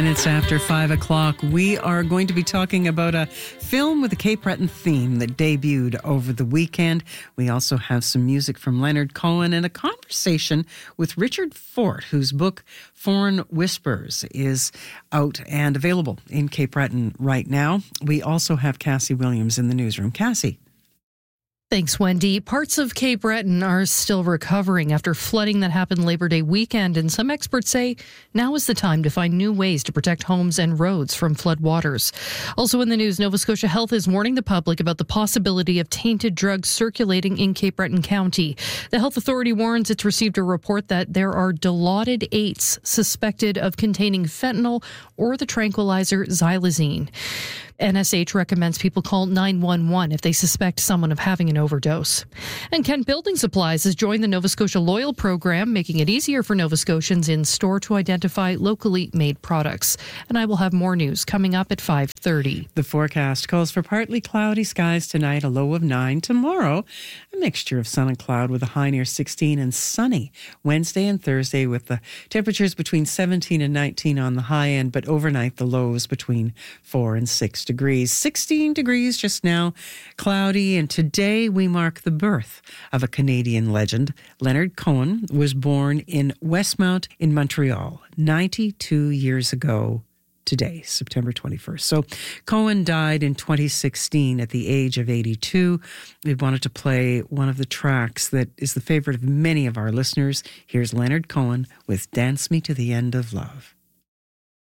minutes after 5 o'clock, we are going to be talking about a film with a Cape Breton theme that debuted over the weekend. We also have some music from Leonard Cohen and a conversation with Richard Fort, whose book Foreign Whispers is out and available in Cape Breton right now. We also have Cassie Williams in the newsroom. Cassie. Thanks, Wendy. Parts of Cape Breton are still recovering after flooding that happened Labor Day weekend, and some experts say now is the time to find new ways to protect homes and roads from flood waters. Also in the news, Nova Scotia Health is warning the public about the possibility of tainted drugs circulating in Cape Breton County. The health authority warns it's received a report that there are Dilaudid 8s suspected of containing fentanyl or the tranquilizer xylazine. NSH recommends people call 911 if they suspect someone of having an overdose. And Kent Building Supplies has joined the Nova Scotia Loyal program, making it easier for Nova Scotians in store to identify locally made products. And I will have more news coming up at 5:30. The forecast calls for partly cloudy skies tonight, a low of 9. Tomorrow, a mixture of sun and cloud with a high near 16 and sunny Wednesday and Thursday with the temperatures between 17 and 19 on the high end, but overnight the lows between 4 and 6 degrees. 16 degrees just now, cloudy, and today we mark the birth of a Canadian legend. Leonard Cohen was born in Westmount in Montreal 92 years ago today, September 21st. So Cohen died in 2016 at the age of 82. We wanted to play one of the tracks that is the favorite of many of our listeners. Here's Leonard Cohen with Dance Me to the End of Love.